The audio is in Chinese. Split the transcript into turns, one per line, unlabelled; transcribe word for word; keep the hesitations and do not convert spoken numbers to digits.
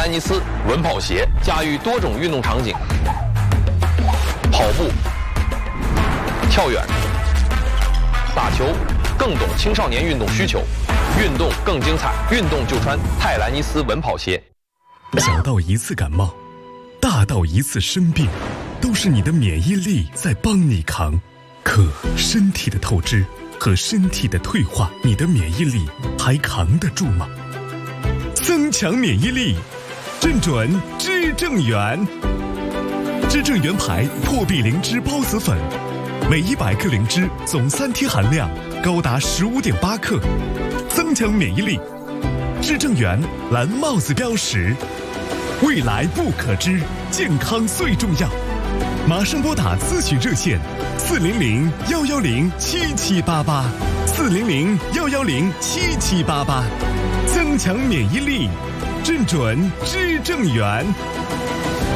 兰尼斯稳跑鞋，驾驭多种运动场景，跑步、跳远、打球，更懂青少年运动需求，运动更精彩，运动就穿泰兰尼斯稳跑鞋。
小到一次感冒，大到一次生病，都是你的免疫力在帮你扛。可身体的透支和身体的退化，你的免疫力还扛得住吗？增强免疫力，正准知正元。知正元牌破壁灵芝孢子粉，每一百克灵芝总三贴含量高达十五点八克，增强免疫力。知正元蓝帽子标识，未来不可知，健康最重要。马上拨打咨询热线四零零幺幺零七七八八，四零零幺幺零七七八八，增强免疫力，正准知正元。